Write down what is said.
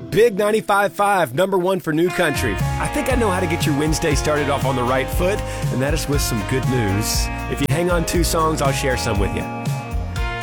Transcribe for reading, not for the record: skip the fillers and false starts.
Big 95.5, number one for New Country. I think I know how to get your Wednesday started off on the right foot, and that is with some good news. If you hang on 2 songs, I'll share some with you.